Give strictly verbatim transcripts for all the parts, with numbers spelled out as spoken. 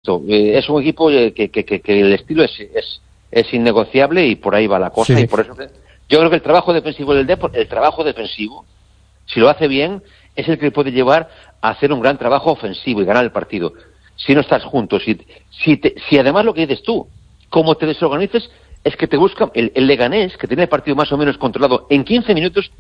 insisto, eh, es un equipo que, que, que, que el estilo es, es, es innegociable y por ahí va la cosa. Sí. Y por eso que, yo creo que el trabajo defensivo del Depor, el trabajo defensivo, si lo hace bien, es el que puede llevar a hacer un gran trabajo ofensivo y ganar el partido. Si no estás juntos, si, si, te, si además lo que dices tú, como te desorganices, es que te buscan el, el Leganés, que tiene el partido más o menos controlado en quince minutos,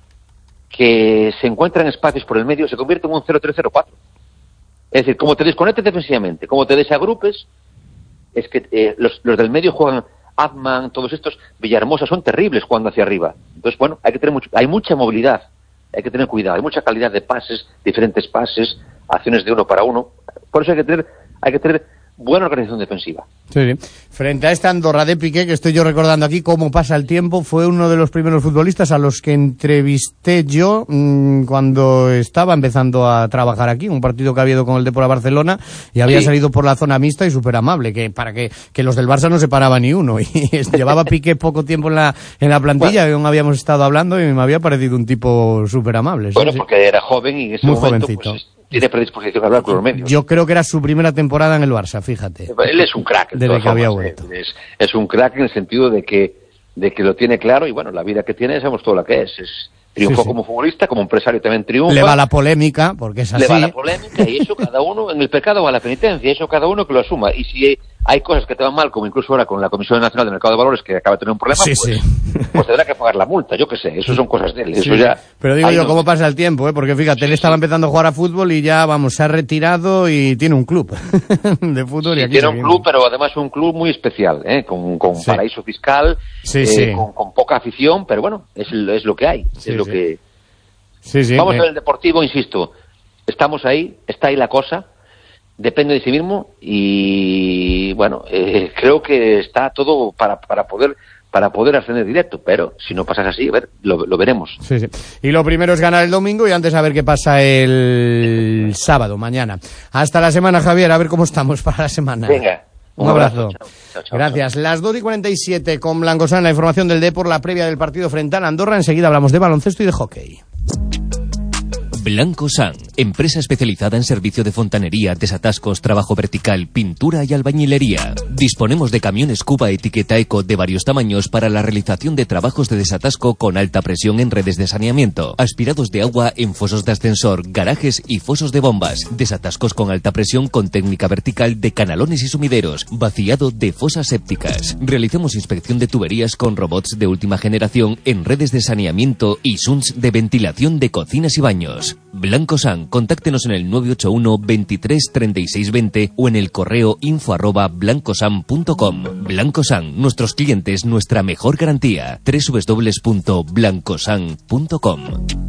que se encuentra en espacios por el medio, se convierte en un cero tres cero cuatro. Es decir, como te desconectes defensivamente, como te desagrupes, es que eh, los, los del medio juegan Adman, todos estos, Villahermosa, son terribles jugando hacia arriba. Entonces, bueno, hay que tener mucho, hay mucha movilidad, hay que tener cuidado, hay mucha calidad de pases, diferentes pases, acciones de uno para uno. Por eso hay que tener, hay que tener buena organización defensiva. Sí, sí. Frente a esta Andorra de Piqué, que estoy yo recordando aquí cómo pasa el tiempo, fue uno de los primeros futbolistas a los que entrevisté yo mmm, cuando estaba empezando a trabajar aquí, un partido que había ido con el Depor a Barcelona y había sí. salido por la zona mixta y súper amable, que para que, que los del Barça no se paraba ni uno, y llevaba Piqué poco tiempo en la, en la plantilla, bueno. que habíamos estado hablando, y me había parecido un tipo súper amable. Bueno, sí, porque sí. era joven y en ese muy momento, jovencito. Pues, tiene predisposición a hablar con los medios. Yo creo que era su primera temporada en el Barça, fíjate. Él es un crack. Desde que formas, había vuelto. Es, es un crack en el sentido de que, de que lo tiene claro y bueno, la vida que tiene, sabemos todo lo que es. es triunfó sí, sí. como futbolista, como empresario también triunfa. Le va la polémica, porque es así. Le va la polémica y eso cada uno, en el pecado va la penitencia, eso cada uno que lo asuma. Y si hay cosas que te van mal, como incluso ahora con la Comisión Nacional del Mercado de Valores, que acaba de tener un problema, sí, pues, sí. pues tendrá que pagar la multa, yo qué sé, eso son cosas de él. Eso sí. ya, Pero digo yo, no... ¿cómo pasa el tiempo? ¿eh? Porque fíjate, sí, él estaba sí. empezando a jugar a fútbol y ya, vamos, se ha retirado y tiene un club de fútbol. Sí, y aquí tiene un seguimos. club, pero además un club muy especial, ¿eh? con, con sí. paraíso fiscal, sí, eh, sí. Con, con poca afición, pero bueno, es, es lo que hay, sí, es lo sí. que... Sí, sí, Vamos eh. a ver el Deportivo, insisto, estamos ahí, está ahí la cosa, depende de sí mismo y bueno, eh, creo que está todo para, para poder para poder ascender directo, pero si no pasas así, a ver, lo, lo veremos. Sí, sí. Y lo primero es ganar el domingo y antes a ver qué pasa el sábado, mañana. Hasta la semana, Javier, a ver cómo estamos para la semana. Venga. Un, Un abrazo. abrazo. Chao, chao, chao, Gracias. chao. Las dos y cuarenta y siete con Blancosán, la información del Depor, la previa del partido frente a Andorra. Enseguida hablamos de baloncesto y de hockey. Blancosán, empresa especializada en servicio de fontanería, desatascos, trabajo vertical, pintura y albañilería. Disponemos de camiones Cuba etiqueta Eco de varios tamaños para la realización de trabajos de desatasco con alta presión en redes de saneamiento, aspirados de agua en fosos de ascensor, garajes y fosos de bombas, desatascos con alta presión con técnica vertical de canalones y sumideros, vaciado de fosas sépticas. Realizamos inspección de tuberías con robots de última generación en redes de saneamiento y sunts de ventilación de cocinas y baños. Blancosán, contáctenos en el nueve ocho uno, veintitrés, treinta y seis, veinte o en el correo info arroba blancosan punto com. Blancosán, nuestros clientes, nuestra mejor garantía. doble u doble u doble u punto blancosan punto com.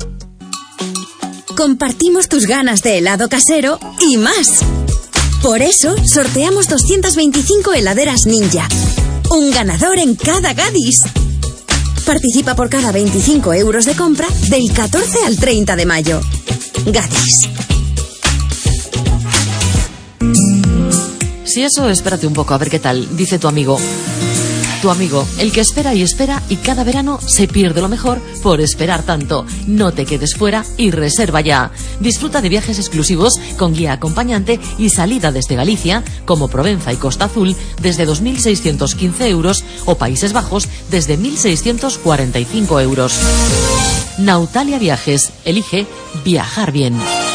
Compartimos tus ganas de helado casero y más. Por eso, sorteamos doscientas veinticinco heladeras Ninja. Un ganador en cada Gadis. Participa por cada veinticinco euros de compra del catorce al treinta de mayo. Gadis. Si eso, espérate un poco a ver qué tal, dice tu amigo. Tu amigo, el que espera y espera y cada verano se pierde lo mejor por esperar tanto. No te quedes fuera y reserva ya. Disfruta de viajes exclusivos con guía acompañante y salida desde Galicia, como Provenza y Costa Azul, desde dos mil seiscientos quince euros o Países Bajos desde mil seiscientos cuarenta y cinco euros. Nautalia Viajes. Elige viajar bien.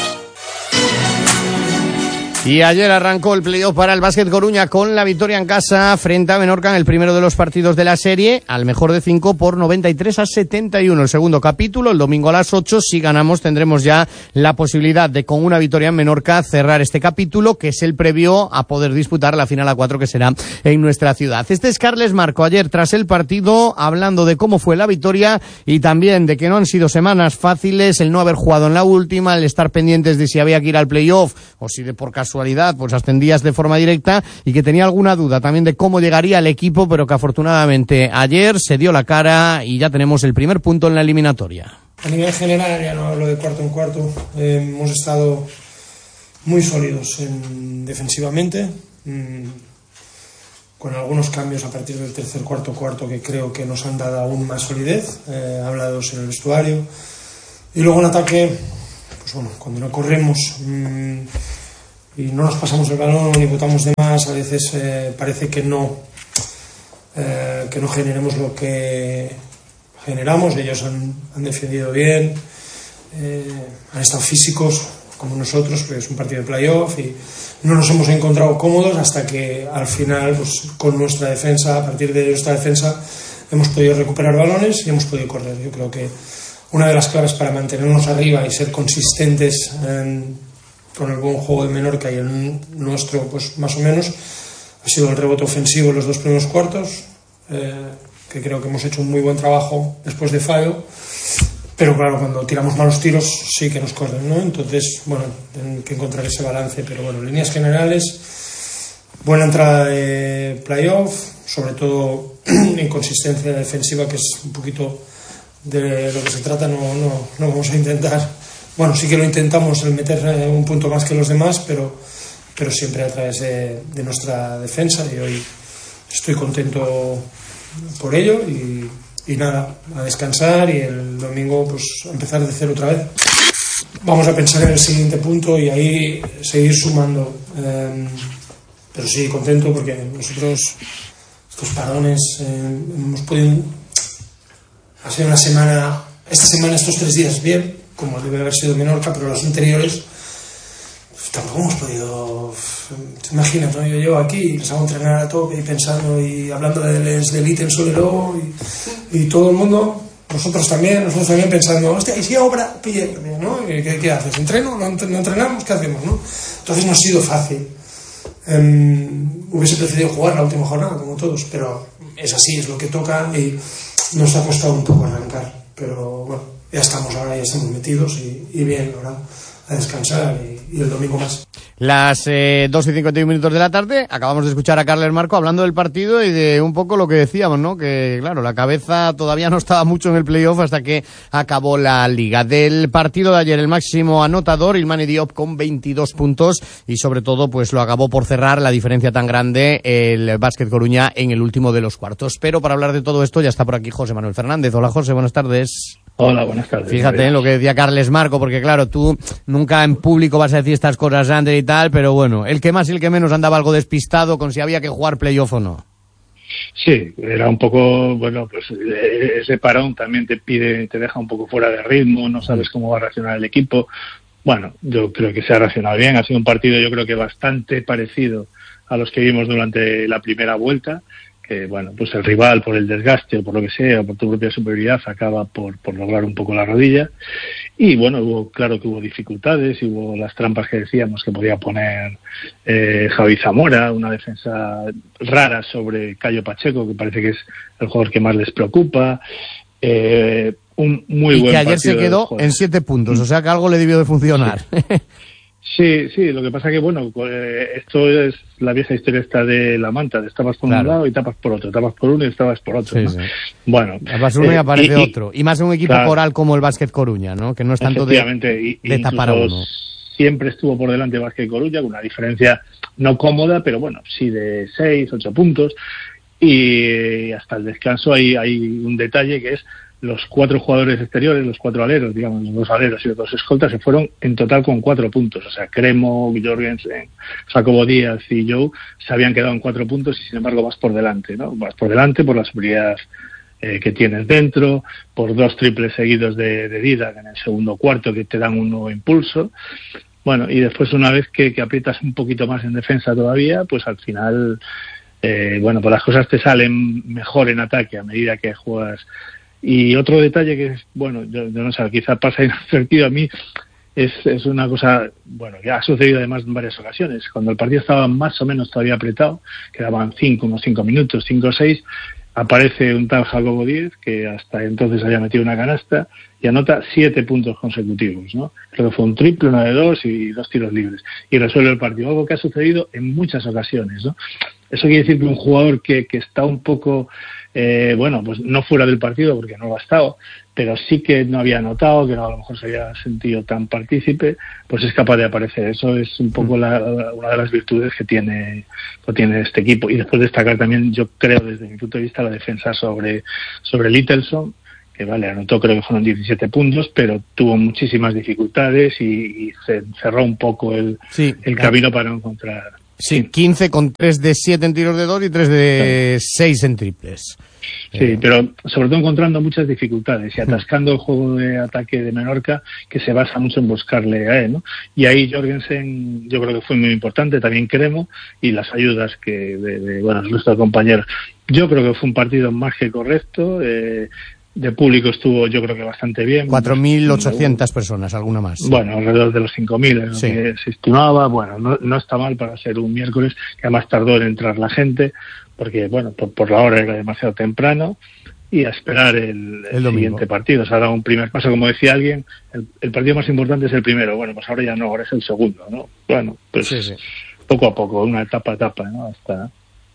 Y ayer arrancó el playoff para el Básquet Coruña con la victoria en casa frente a Menorca en el primero de los partidos de la serie, al mejor de cinco por noventa y tres a setenta y uno. El segundo capítulo, el domingo a las ocho, si ganamos tendremos ya la posibilidad de con una victoria en Menorca cerrar este capítulo, que es el previo a poder disputar la final a cuatro que será en nuestra ciudad. Este es Carles Marco, ayer tras el partido, hablando de cómo fue la victoria y también de que no han sido semanas fáciles, el no haber jugado en la última, el estar pendientes de si había que ir al playoff o si de por caso pues ascendías de forma directa, y que tenía alguna duda también de cómo llegaría el equipo, pero que afortunadamente ayer se dio la cara y ya tenemos el primer punto en la eliminatoria. A nivel general, ya no hablo de cuarto en cuarto, eh, hemos estado muy sólidos en, defensivamente, mmm, con algunos cambios a partir del tercer cuarto cuarto que creo que nos han dado aún más solidez, eh, hablados en el vestuario, y luego en ataque, pues bueno, cuando no corremos, mmm, y no nos pasamos el balón ni botamos de más, a veces eh, parece que no eh, que no generemos lo que generamos. Ellos han, han defendido bien, eh, han estado físicos como nosotros, porque es un partido de playoff y no nos hemos encontrado cómodos hasta que al final, pues, con nuestra defensa, a partir de nuestra defensa, hemos podido recuperar balones y hemos podido correr. Yo creo que una de las claves para mantenernos arriba y ser consistentes en, con el buen juego de Menorca y el nuestro, pues más o menos, ha sido el rebote ofensivo en los dos primeros cuartos, eh, que creo que hemos hecho un muy buen trabajo después de fallo. Pero claro, cuando tiramos malos tiros sí que nos corren, ¿no? Entonces, bueno, tienen que encontrar ese balance. Pero bueno, en líneas generales, buena entrada de playoff, sobre todo en consistencia defensiva, que es un poquito de lo que se trata. No, no, no vamos a intentar, bueno, sí que lo intentamos, el meter un punto más que los demás, pero, pero siempre a través de, de nuestra defensa, y hoy estoy contento por ello. Y Y nada, a descansar y el domingo pues empezar de cero otra vez. Vamos a pensar en el siguiente punto y ahí seguir sumando. Eh, pero sí, contento porque nosotros estos parones eh, hemos podido... Ha sido una semana, esta semana, estos tres días bien, como debe haber sido Menorca, pero los anteriores pues, tampoco hemos podido... Te imaginas, ¿no? Yo llevo aquí y les hago entrenar a tope y pensando y hablando de les del ítem Solero y, y todo el mundo, nosotros también, nosotros también pensando, hostia, y si obra, pille, ¿no? ¿Qué, qué haces? ¿Entreno? ¿No, ¿No entrenamos? ¿Qué hacemos? ¿No? Entonces no ha sido fácil. Um, hubiese preferido jugar la última jornada, como todos, pero es así, es lo que toca y nos ha costado un poco arrancar. Pero bueno, ya estamos ahora, ya estamos metidos y, y bien, ahora a descansar y, y el domingo más. Las eh, dos y cincuenta y un minutos de la tarde, acabamos de escuchar a Carles Marco hablando del partido y de un poco lo que decíamos, ¿no? Que claro, la cabeza todavía no estaba mucho en el playoff hasta que acabó la liga. Del partido de ayer, el máximo anotador, Ilmani Diop, con veintidós puntos, y sobre todo pues lo acabó por cerrar la diferencia tan grande el Básquet Coruña en el último de los cuartos. Pero para hablar de todo esto ya está por aquí José Manuel Fernández. Hola José, buenas tardes. Hola, buenas tardes. Fíjate en lo que decía Carles Marco, porque claro, tú nunca en público vas a decir estas cosas antes y tal, pero bueno, el que más y el que menos andaba algo despistado con si había que jugar playoff o no. Sí, era un poco, bueno, pues ese parón también te pide, te deja un poco fuera de ritmo, no sabes cómo va a reaccionar el equipo. Bueno, yo creo que se ha reaccionado bien, ha sido un partido yo creo que bastante parecido a los que vimos durante la primera vuelta, que bueno, pues el rival por el desgaste o por lo que sea, o por tu propia superioridad, acaba por, por lograr un poco la rodilla. Y bueno, hubo, claro que hubo dificultades, y hubo las trampas que decíamos que podía poner eh, Javi Zamora, una defensa rara sobre Cayo Pacheco, que parece que es el jugador que más les preocupa. Eh, un muy y buen que ayer partido se quedó en siete puntos, o sea que algo le debió de funcionar. Sí. Sí, sí, lo que pasa que, bueno, eh, esto es la vieja historia esta de la manta, de estabas por claro. un lado y tapas por otro, tapas por uno y estabas por otro, sí, ¿no? Sí. Bueno. Tapas uno eh, y aparece y, otro. Y más un equipo claro, coral como el Básquet Coruña, ¿no? Que no es tanto de, y, de tapar a uno. Siempre estuvo por delante Básquet Coruña, con una diferencia no cómoda, pero bueno, sí de seis, ocho puntos. Y hasta el descanso hay, hay un detalle que es los cuatro jugadores exteriores, los cuatro aleros, digamos, los dos aleros y los dos escoltas, se fueron en total con cuatro puntos. O sea, Cremo, Jorgensen, Jacobo Díaz y Joe se habían quedado en cuatro puntos y sin embargo vas por delante, ¿no? Vas por delante por la seguridad eh, que tienes dentro, por dos triples seguidos de, de Didac en el segundo cuarto que te dan un nuevo impulso. Bueno, y después una vez que, que aprietas un poquito más en defensa todavía, pues al final, eh, bueno, pues las cosas te salen mejor en ataque a medida que juegas. Y otro detalle que es, bueno, yo, yo no sé, quizá pasa inadvertido a mí, es, es una cosa, bueno, que ha sucedido además en varias ocasiones. Cuando el partido estaba más o menos todavía apretado, quedaban cinco, unos cinco minutos, cinco o seis, aparece un tal Jacobo Díaz, que hasta entonces había metido una canasta, y anota siete puntos consecutivos, ¿no? Creo que fue un triple, una de dos y dos tiros libres. Y resuelve el partido, algo que ha sucedido en muchas ocasiones, ¿no? Eso quiere decir que un jugador que, que está un poco, eh, bueno, pues no fuera del partido porque no lo ha estado, pero sí que no había notado, que no, a lo mejor se había sentido tan partícipe, pues es capaz de aparecer. Eso es un poco la, una de las virtudes que tiene, que tiene este equipo. Y después destacar también, yo creo, desde mi punto de vista, la defensa sobre, sobre Littleson, que vale, anotó creo que fueron diecisiete puntos, pero tuvo muchísimas dificultades y, y se cerró un poco el, sí, el claro. camino para no encontrar. Sí, quince con tres de siete en tiros de dos y tres de seis en triples. Sí, eh. pero sobre todo encontrando muchas dificultades y atascando el juego de ataque de Menorca, que se basa mucho en buscarle a él, ¿no? Y ahí Jorgensen yo creo que fue muy importante, también Cremo, y las ayudas que de, de bueno, nuestro compañero. Yo creo que fue un partido más que correcto. Eh, de público estuvo yo creo que bastante bien. cuatro mil ochocientas personas, alguna más. Bueno, alrededor de los cinco mil en sí. que se estimaba. Bueno, no, no está mal para ser un miércoles, que además tardó en entrar la gente, porque bueno, por, por la hora era demasiado temprano, y a esperar el, el, el siguiente partido. Se ha dado un primer paso, como decía alguien, el, el partido más importante es el primero. Bueno, pues ahora ya no, ahora es el segundo, ¿no? Bueno, pues sí, sí. poco a poco, una etapa a etapa, ¿no? Hasta...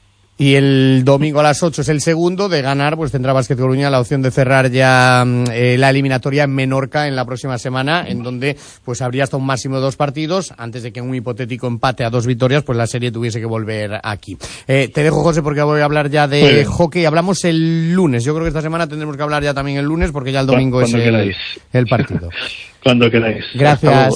Y el domingo a las ocho es el segundo. De ganar, pues tendrá Básquet Coruña la opción de cerrar ya eh, la eliminatoria en Menorca en la próxima semana, en donde pues habría hasta un máximo de dos partidos, antes de que en un hipotético empate a dos victorias, pues la serie tuviese que volver aquí. Eh, te dejo, José, porque voy a hablar ya de bueno. hockey. Hablamos el lunes. Yo creo que esta semana tendremos que hablar ya también el lunes, porque ya el domingo es el, el partido. Cuando queráis. Gracias.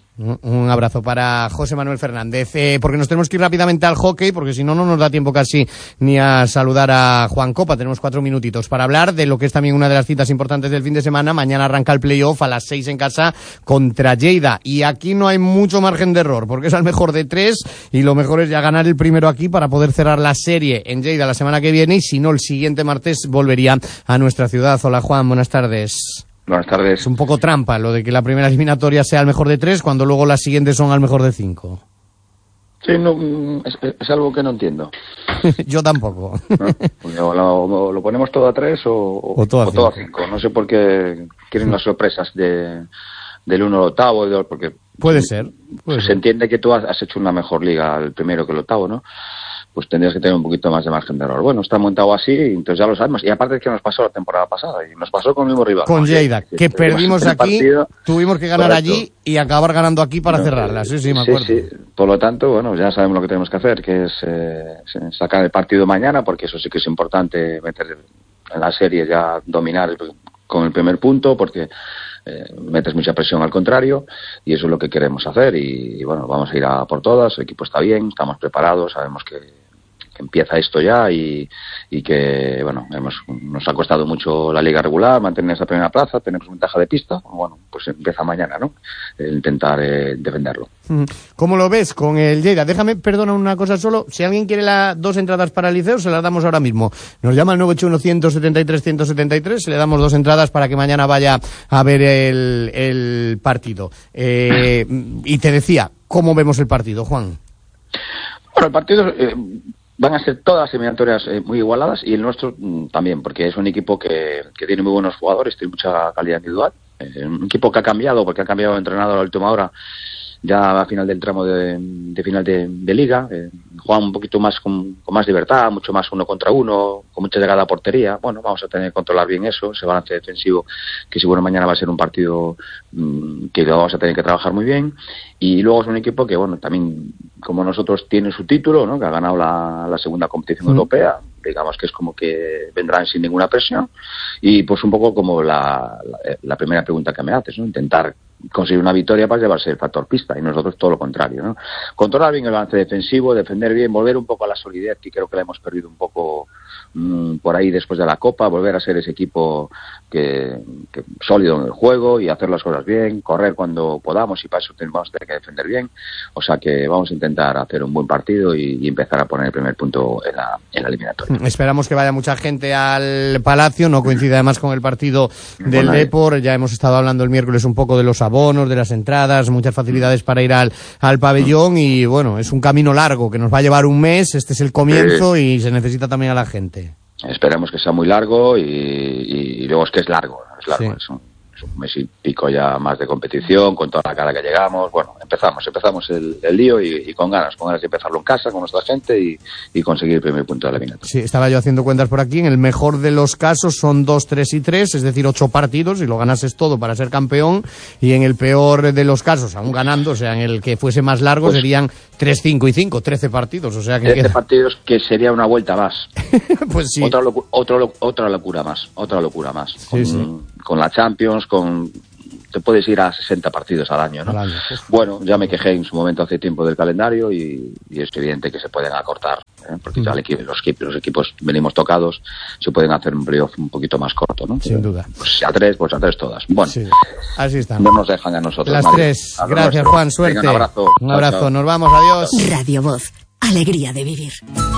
Un abrazo para José Manuel Fernández, eh, porque nos tenemos que ir rápidamente al hockey, porque si no, no nos da tiempo casi ni a saludar a Juan Copa. Tenemos cuatro minutitos para hablar de lo que es también una de las citas importantes del fin de semana. Mañana arranca el playoff a las seis en casa contra Lleida, y aquí no hay mucho margen de error, porque es al mejor de tres, y lo mejor es ya ganar el primero aquí para poder cerrar la serie en Lleida la semana que viene, y si no, el siguiente martes volvería a nuestra ciudad. Hola, Juan, buenas tardes. Buenas tardes. Es un poco trampa lo de que la primera eliminatoria sea al mejor de tres cuando luego las siguientes son al mejor de cinco. Sí, no, es, es algo que no entiendo. Yo tampoco. ¿No? Lo, lo ponemos todo a tres o, o, todo, a o todo a cinco. No sé por qué quieren las sorpresas de, del uno al octavo, porque puede ser. Puede se ser. entiende que tú has, has hecho una mejor liga el primero que el octavo, ¿no? Pues tendrías que tener un poquito más de margen de error. Bueno, está montado así, entonces ya lo sabemos. Y aparte es que nos pasó la temporada pasada, y nos pasó con el mismo rival. Con Lleida, que, que perdimos aquí, partido, tuvimos que ganar correcto. allí y acabar ganando aquí para no, cerrarla. Sí, sí, me acuerdo. Sí, sí. Por lo tanto, bueno, ya sabemos lo que tenemos que hacer, que es eh, sacar el partido mañana, porque eso sí que es importante, meter en la serie ya, dominar el, con el primer punto, porque eh, metes mucha presión al contrario, y eso es lo que queremos hacer. Y, y bueno, vamos a ir a por todas, el equipo está bien, estamos preparados, sabemos que que empieza esto ya, y, y que bueno, hemos, nos ha costado mucho la liga regular mantener esa primera plaza, tenemos ventaja de pista, bueno, pues empieza mañana, ¿no? El intentar eh, defenderlo. ¿Cómo lo ves con el Lleida? Déjame, perdona una cosa solo, si alguien quiere las dos entradas para el Liceo, se las damos ahora mismo. Nos llama al nueve ocho uno, uno siete tres, uno siete tres, le damos dos entradas para que mañana vaya a ver el, el partido. Eh, y te decía, ¿cómo vemos el partido, Juan? Bueno, el partido... Eh, van a ser todas las eliminatorias eh, muy igualadas, y el nuestro mm, también, porque es un equipo que, que tiene muy buenos jugadores, tiene mucha calidad individual. Eh, un equipo que ha cambiado, porque ha cambiado de entrenador a la última hora, ya a final del tramo de, de final de, de liga. Eh, juegan un poquito más con, con más libertad, mucho más uno contra uno, con mucha llegada a portería. Bueno, vamos a tener que controlar bien eso, ese balance defensivo, que si bueno, mañana va a ser un partido mmm, que lo vamos a tener que trabajar muy bien. Y luego es un equipo que, bueno, también, como nosotros, tiene su título, ¿no? Que ha ganado la, la segunda competición mm. europea. Digamos que es como que vendrán sin ninguna presión. Y pues un poco como la, la, la primera pregunta que me haces, ¿no? Intentar conseguir una victoria para llevarse el factor pista, y nosotros todo lo contrario, ¿no? Controlar bien el balance defensivo, defender bien, volver un poco a la solidez, que creo que la hemos perdido un poco mmm, por ahí después de la Copa, volver a ser ese equipo que, que sólido en el juego y hacer las cosas bien, correr cuando podamos, y para eso vamos a tener que defender bien. O sea que vamos a intentar hacer un buen partido y, y empezar a poner el primer punto en la, en la eliminatoria. Esperamos que vaya mucha gente al Palacio, no coincide además con el partido del bueno, Depor. Ya hemos estado hablando el miércoles un poco de los abonos, de las entradas, muchas facilidades para ir al, al pabellón, y bueno, es un camino largo que nos va a llevar un mes. Este es el comienzo, y se necesita también a la gente. Esperemos que sea muy largo, y, y, y luego es que es largo, es largo, sí. es, un, es un mes y pico ya más de competición, con toda la cara que llegamos. Bueno, empezamos, empezamos el, el lío y, y con ganas, con ganas de empezarlo en casa, con nuestra gente y, y conseguir el primer punto de la eliminatoria. Sí, estaba yo haciendo cuentas por aquí. En el mejor de los casos son dos, tres y tres, es decir, ocho partidos, y lo ganases todo para ser campeón. Y en el peor de los casos, aún ganando, o sea, en el que fuese más largo, pues serían tres, cinco y cinco, trece partidos. O sea, que trece queda... partidos, que sería una vuelta más. Pues sí. Otra, locu otra, otra locura más, otra locura más. Sí, con, sí. con la Champions, con... te puedes ir a sesenta partidos al año, ¿no? Al año. Bueno, ya me quejé en su momento hace tiempo del calendario y, y es evidente que se pueden acortar, ¿eh? Porque mm. ya el equipo, los, equipos, los equipos venimos tocados, se pueden hacer un playoff un poquito más corto, ¿no? Sin duda. Pues a tres, pues a tres todas. Bueno, sí. Así están. No nos dejan a nosotros. Las nadie. tres. Gracias, Juan. Suerte. Venga, un abrazo. Un abrazo. Chao, chao. Nos vamos. Adiós. Radio Voz. Alegría de vivir.